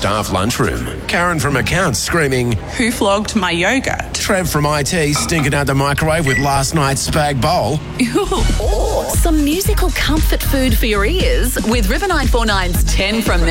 staff lunchroom. Karen from accounts screaming, Who flogged my yogurt? Trev from IT stinking out the microwave with last night's spag bowl. Or some musical comfort food for your ears with River 949's 10 from